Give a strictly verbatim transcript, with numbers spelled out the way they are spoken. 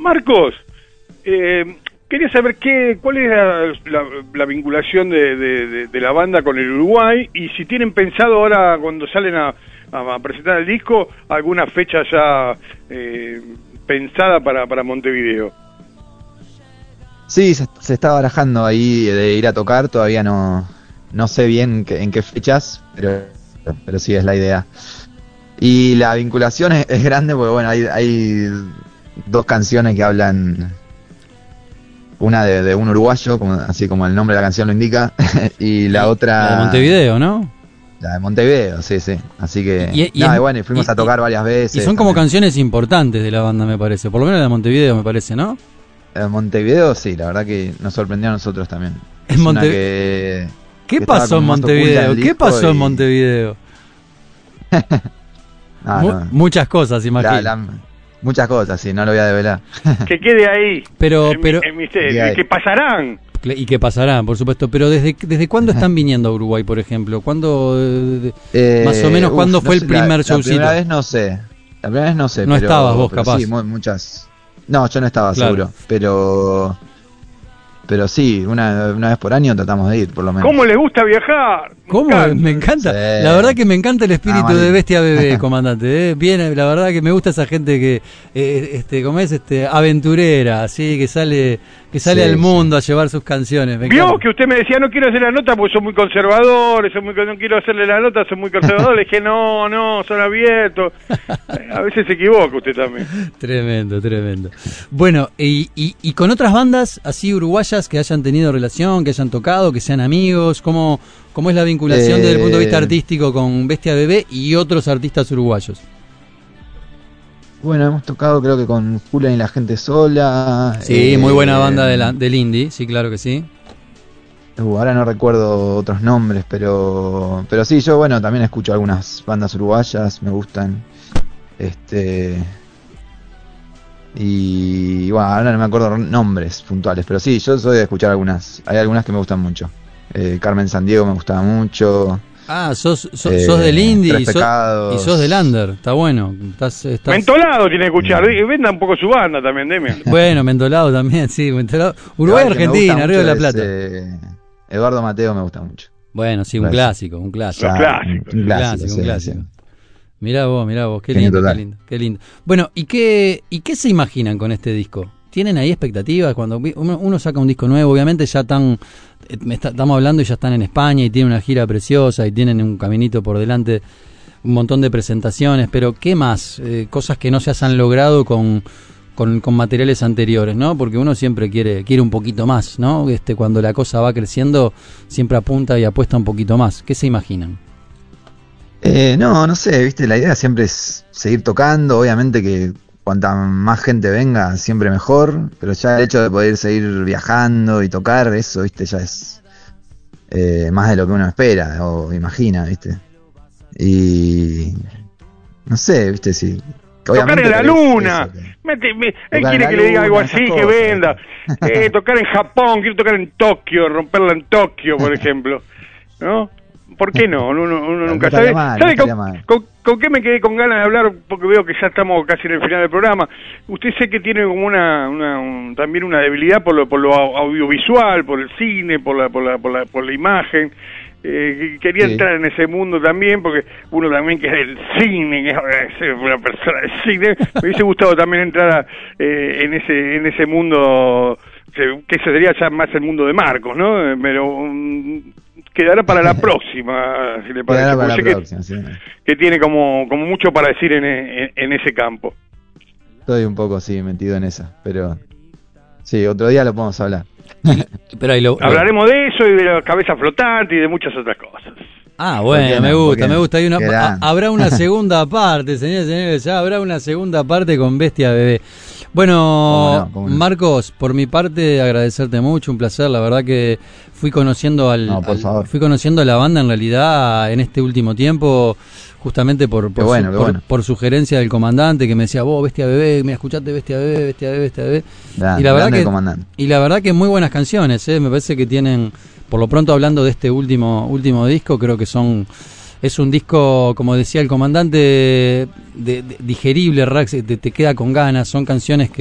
Marcos, eh, quería saber qué, cuál es la, la, la vinculación de, de, de, de la banda con el Uruguay y si tienen pensado ahora cuando salen a, a, a presentar el disco alguna fecha ya eh, pensada para, para Montevideo. Sí, se, se está barajando ahí de ir a tocar, todavía no, no sé bien que, en qué fechas, pero, pero sí es la idea. Y la vinculación es, es grande porque bueno, hay, hay dos canciones que hablan, una de, de un uruguayo, como, así como el nombre de la canción lo indica, y la otra... La de Montevideo, ¿no? La de Montevideo, sí, sí. Así que... Y, y, nada, es, bueno, y fuimos y, a tocar varias veces. Y son como también. canciones importantes de la banda, me parece. Por lo menos la de Montevideo, me parece, ¿no? En Montevideo, sí, la verdad que nos sorprendió a nosotros también. En Es Monte... una que, ¿Qué que pasó en Montevideo? ¿Qué pasó y... en Montevideo? no, Mu no. Muchas cosas, imagino. La, la, muchas cosas, sí, no lo voy a develar. Que quede ahí. Pero, en, pero... en misterio. ¿Y qué pasarán? Y que pasarán, por supuesto. Pero ¿desde, desde cuándo están viniendo a Uruguay, por ejemplo? ¿Cuándo, de, eh, más o menos, uf, cuándo no fue sé, el primer la, showcito? La primera vez no sé. La primera vez no sé. No pero, estabas vos, pero capaz. Sí, muchas... No, yo no estaba claro. seguro. Pero... Pero sí, una, una vez por año tratamos de ir, por lo menos. ¿Cómo les gusta viajar? Me ¿Cómo? encanta. Me encanta. Sí. La verdad que me encanta el espíritu ah, de Bestia Bebé, comandante. ¿eh? Bien, la verdad que me gusta esa gente que, eh, este, ¿cómo es? Este, aventurera, así que sale, que sale sí, al mundo sí. a llevar sus canciones. Me Vio encanta. que usted me decía no quiero hacer la nota porque son muy conservadores, son muy, no quiero hacerle la nota, son muy conservadores. Le dije no, no, son abiertos. A veces se equivoca usted también. Tremendo, tremendo. Bueno, y, y, y con otras bandas así uruguayas que hayan tenido relación, que hayan tocado, que sean amigos, ¿cómo, cómo es la vinculación eh, desde el punto de vista artístico con Bestia Bebé y otros artistas uruguayos? Bueno, hemos tocado creo que con Julián y la gente sola. Sí, eh, muy buena banda de la, del indie, sí, claro que sí. Uh, ahora no recuerdo otros nombres, pero pero sí, yo bueno, también escucho algunas bandas uruguayas, me gustan. Este... Y bueno, ahora no me acuerdo nombres puntuales, pero sí, yo soy de escuchar algunas. Hay algunas que me gustan mucho. Eh, Carmen Sandiego me gustaba mucho. Ah, sos, sos, eh, sos del indie y sos, Pecados. y sos del under, está bueno. Estás, estás... Mentolado tiene que escuchar, y venda un poco su banda también, Demian. Bueno, Mentolado también, sí, Mentolado. Uruguay, Argentina, Río de la Plata. Ese... Eduardo Mateo me gusta mucho. Bueno, sí, un clásico, un clásico. Un clásico, un clásico, sí, un clásico. Sí. Mirá vos, mirá vos, qué lindo, qué lindo, qué lindo. Bueno, ¿y qué, ¿y qué se imaginan con este disco? ¿Tienen ahí expectativas? Cuando uno, uno saca un disco nuevo, obviamente ya están, está, estamos hablando y ya están en España y tienen una gira preciosa y tienen un caminito por delante, un montón de presentaciones, pero ¿qué más? Eh, cosas que no se hayan logrado con, con, con materiales anteriores, ¿no? Porque uno siempre quiere, quiere un poquito más, ¿no? Este, cuando la cosa va creciendo, siempre apunta y apuesta un poquito más. ¿Qué se imaginan? Eh, no, no sé, viste, la idea siempre es seguir tocando, obviamente que cuanta más gente venga, siempre mejor, pero ya el hecho de poder seguir viajando y tocar, eso, viste, ya es eh, más de lo que uno espera o imagina, viste. Y no sé, viste, si... Tocar en la luna, eso, que... Mete, me, él quiere que le diga algo así, que venda, eh, tocar en Japón, quiero tocar en Tokio, romperla en Tokio, por ejemplo, ¿no? ¿Por qué no? Uno, uno nunca no sabe. Mal, ¿Sabe no con, con, con qué me quedé con ganas de hablar? Porque veo que ya estamos casi en el final del programa. Usted sé que tiene como una, una un, también una debilidad por lo, por lo audiovisual, por el cine, por la, por la, por la, por la imagen. Eh, quería sí. entrar en ese mundo también, porque uno también que es del cine, que es una persona del cine, me hubiese gustado también entrar a, eh, en ese en ese mundo, que sería ya más el mundo de Marcos, ¿no? Pero... Um, quedará para la próxima, si le parece. Para la que, próxima, sí. que tiene como, como mucho para decir en, en, en ese campo. Estoy un poco, sí, metido en esa, pero sí, otro día lo podemos hablar. Pero ahí lo, Hablaremos de eso y de la cabeza flotante y de muchas otras cosas. Ah, bueno, me gusta, me gusta. Hay una, a, habrá una segunda parte, señores, señores, ya habrá una segunda parte con Bestia Bebé. Bueno, ¿Cómo no? ¿Cómo no? Marcos, por mi parte agradecerte mucho, un placer, la verdad que fui conociendo al, no, por al fui conociendo a la banda en realidad en este último tiempo, justamente por por, bueno, su, por, bueno. por sugerencia del comandante que me decía, vos Bestia Bebé, mira, escuchate Bestia Bebé, Bestia Bebé, Bestia Bebé. Da, y la verdad que comandante. y la verdad que muy buenas canciones, eh, me parece que tienen, por lo pronto hablando de este último último disco, creo que son es un disco, como decía el comandante, de, de, digerible, te, te queda con ganas, son canciones que